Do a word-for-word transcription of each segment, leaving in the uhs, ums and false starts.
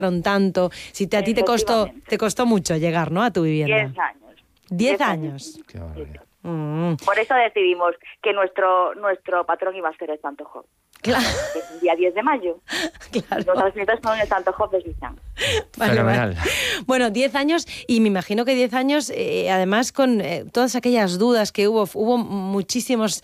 tanto, si te, a ti te costó, te costó mucho llegar, ¿no?, a tu vivienda. Diez años. Diez, Diez años. años. Qué barbaridad. Mm. Por eso decidimos que nuestro nuestro patrón iba a ser el Santo Job. Claro. Que es el día diez de mayo. Claro. Nuestras fiestas son el Santo Job de Suiza. Vale, Fenomenal. vale. Bueno, diez años, y me imagino que diez años, eh, además con eh, todas aquellas dudas que hubo, hubo muchísimos,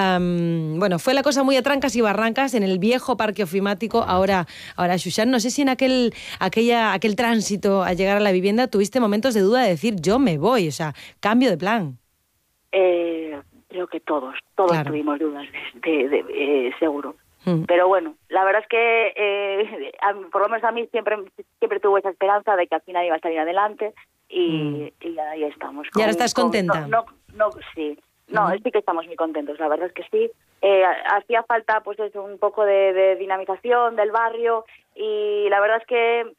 um, bueno, fue la cosa muy a trancas y barrancas en el viejo parque ofimático, ahora, ahora Xuxán, no sé si en aquel, aquella, aquel tránsito a llegar a la vivienda tuviste momentos de duda de decir, yo me voy, o sea, cambio de plan. Eh, creo que todos, todos Claro. tuvimos dudas, de, de, de, eh, seguro. Mm. Pero bueno, la verdad es que, eh, a, por lo menos a mí siempre siempre tuve esa esperanza de que al final iba a salir adelante y, mm. y ahí estamos. ¿Y ahora estás con, contenta? No, no, no sí. No, Mm. sí que estamos muy contentos, la verdad es que sí. Eh, hacía falta pues eso, un poco de, de dinamización del barrio y la verdad es que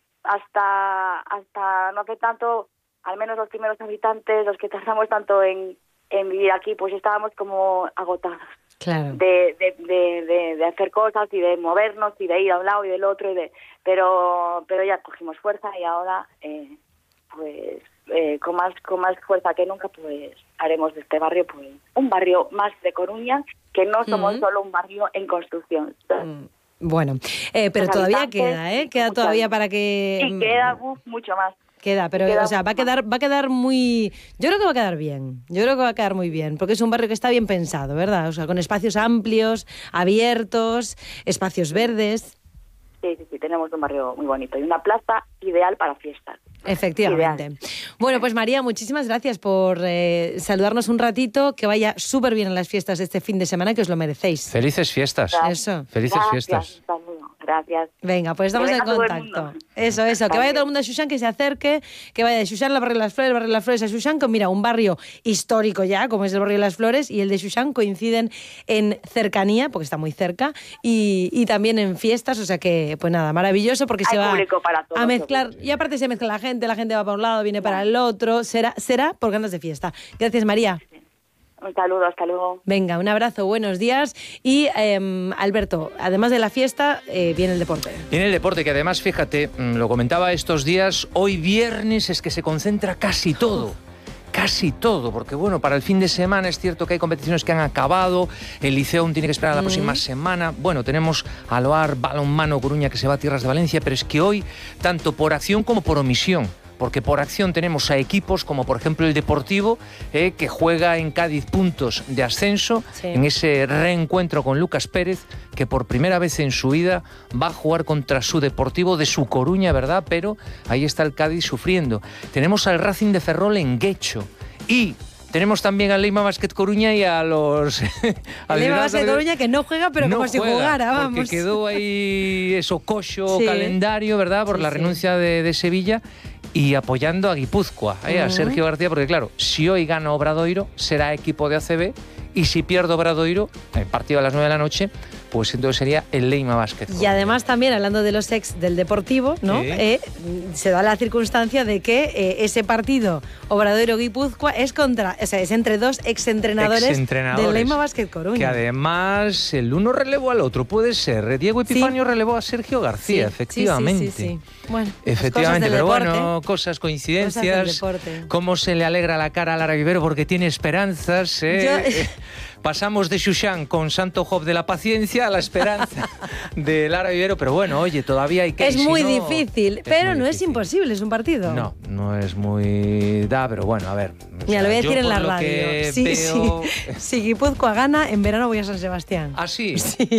hasta, hasta no hace tanto, al menos los primeros habitantes, los que tardamos tanto en, en vivir aquí, pues estábamos como agotados. Claro. De, de, de, de, de hacer cosas y de movernos y de ir a un lado y del otro y de pero pero ya cogimos fuerza y ahora eh, pues eh, con más con más fuerza que nunca pues haremos de este barrio pues un barrio más de Coruña, que no somos mm. solo un barrio en construcción. Mm. Bueno, eh, pero Los todavía queda, ¿eh? Queda todavía para que... Sí, queda uf, mucho más. Queda, pero Queda o sea, va a quedar va a quedar muy... Yo creo que va a quedar bien, yo creo que va a quedar muy bien, porque es un barrio que está bien pensado, ¿verdad? O sea, con espacios amplios, abiertos, espacios verdes. Sí, sí, sí, tenemos un barrio muy bonito y una plaza ideal para fiestas. Efectivamente. Ideal. Bueno, pues María, muchísimas gracias por eh, saludarnos un ratito, que vaya súper bien en las fiestas de este fin de semana, que os lo merecéis. Felices fiestas. Gracias. Eso. Felices Gracias, fiestas. Gracias. Venga, pues estamos en contacto. Eso, eso. Que vaya todo el mundo a Xuxán, que se acerque, que vaya de Xuxán al barrio de las Flores, el barrio de las Flores a Xuxán, que mira, un barrio histórico ya, como es el barrio de las Flores, y el de Xuxán coinciden en cercanía, porque está muy cerca, y, y también en fiestas, o sea que, pues nada, maravilloso, porque Hay se va para todos, a mezclar, y aparte se mezcla la gente, la gente va para un lado, viene para el otro, será, será por ganas de fiesta. Gracias, María. Un saludo, hasta luego. Venga, un abrazo, buenos días. Y eh, Alberto, además de la fiesta, eh, viene el deporte. Viene el deporte, que además, fíjate, lo comentaba estos días, hoy viernes es que se concentra casi todo. Casi todo, porque bueno, para el fin de semana es cierto que hay competiciones que han acabado, el Liceo aún tiene que esperar a la próxima mm. semana, bueno, tenemos al Oar Balonmano Coruña que se va a tierras de Valencia, pero es que hoy, tanto por acción como por omisión, porque por acción tenemos a equipos como por ejemplo el Deportivo, eh, que juega en Cádiz puntos de ascenso, sí. en ese reencuentro con Lucas Pérez, que por primera vez en su vida va a jugar contra su Deportivo de su Coruña, ¿verdad? Pero ahí está el Cádiz sufriendo. Tenemos al Racing de Ferrol en Guecho y... tenemos también al Leima Basket Coruña y a los... al Leima Basket Coruña que no juega, pero no como juega, si jugara, vamos. Porque quedó ahí eso, cocho, sí. calendario, ¿verdad? Por sí, la renuncia sí. de, de Sevilla y apoyando a Guipúzcoa, ¿eh? uh-huh. a Sergio García, porque claro, si hoy gana Obradoiro, será equipo de A C B, y si pierde Obradoiro, el partido a las nueve de la noche, pues entonces sería el Leima Basket. Y además también, hablando de los ex del Deportivo, ¿no? Sí. Eh, se da la circunstancia de que eh, ese partido Obradoiro-Guipúzcoa es contra, o sea, es entre dos exentrenadores, exentrenadores del Leima Basket Coruña. Que además el uno relevó al otro, puede ser. Diego Epifanio sí. relevó a Sergio García, sí. efectivamente. Sí, sí, sí, sí. Bueno, efectivamente, pero deporte. bueno, cosas, coincidencias. Cosas cómo se le alegra la cara a Lara Vivero porque tiene esperanzas. ¿eh? Yo... Pasamos de Xuxán con Santo Job de la Paciencia a la esperanza de Lara Vivero, pero bueno, oye, todavía hay que... Es muy si no, difícil, es pero muy no difícil. Es imposible, es un partido. No, no es muy... da, pero bueno, a ver. Mira, lo voy a decir en la radio. Sí, veo... sí. Si Guipúzcoa gana, en verano voy a San Sebastián. ¿Ah, sí? Sí.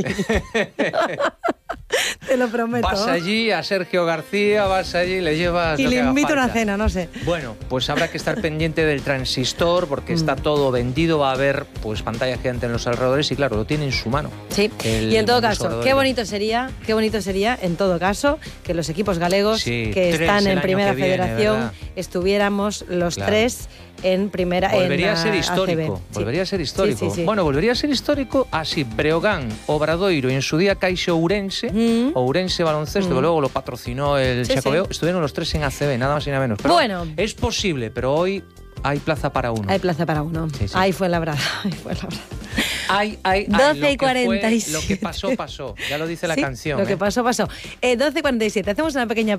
Te lo prometo. Vas allí a Sergio García, vas allí, le llevas... Y lo le que haga invito a falta. una cena, no sé. Bueno, pues habrá que estar pendiente del transistor porque mm. está todo vendido, va a haber pues pantalla gigante en los alrededores y claro, lo tiene en su mano. Sí, y en todo caso, qué bonito sería, qué bonito sería, en todo caso, que los equipos galegos sí, que están en Primera viene, Federación ¿verdad? Estuviéramos los claro. tres en primera volvería en a ser histórico A C B. volvería sí. a ser histórico sí, sí, sí. bueno, volvería a ser histórico así, Breogán, Obradoiro y en su día Caixo Ourense mm. Ourense Baloncesto, mm. que luego lo patrocinó el sí, Chacobeo, sí. estuvieron los tres en A C B, nada más y nada menos, pero bueno, es posible, pero hoy hay plaza para uno. Hay plaza para uno. Sí, sí. Ahí fue la brada. Ahí fue la brada. Ay, ay, ay, doce y cuarenta y siete. Lo que pasó, pasó. Ya lo dice la sí, canción. Lo ¿eh? que pasó, pasó. Eh, doce y cuarenta y siete. Hacemos una pequeña